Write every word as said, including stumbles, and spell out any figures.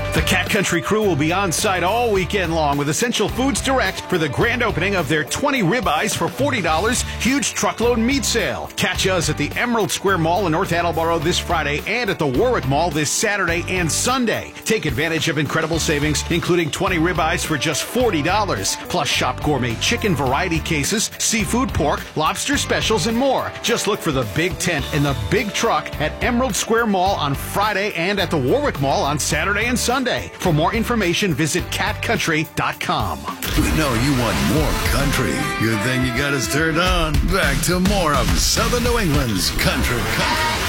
The Cat Country crew will be on site all weekend long with Essential Foods Direct for the grand opening of their twenty ribeyes for forty dollars huge truckload meat sale. Catch us at the Emerald Square Mall in North Attleboro this Friday and at the Warwick Mall this Saturday and Sunday. Take advantage of incredible savings, including twenty ribeyes for just forty dollars. Plus, shop gourmet chicken variety cases, seafood, pork, lobster specials, and more. Just look for the big tent and the big truck at Emerald Square Mall on Friday and at the Warwick Mall on Saturday and Sunday. For more information, visit cat country dot com. We know you want more country. Good thing you got us turned on. Back to more of Southern New England's Country Country.